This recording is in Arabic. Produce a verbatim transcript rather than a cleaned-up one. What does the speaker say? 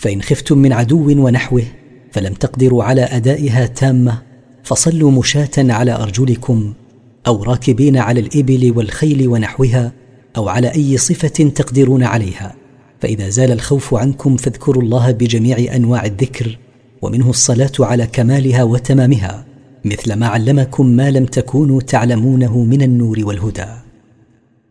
فإن خفتم من عدو ونحوه فلم تقدروا على أدائها تامة فصلوا مشاة على أرجلكم، أو راكبين على الإبل والخيل ونحوها، أو على أي صفة تقدرون عليها. فإذا زال الخوف عنكم فاذكروا الله بجميع أنواع الذكر، ومنه الصلاة على كمالها وتمامها، مثل ما علمكم ما لم تكونوا تعلمونه من النور والهدى.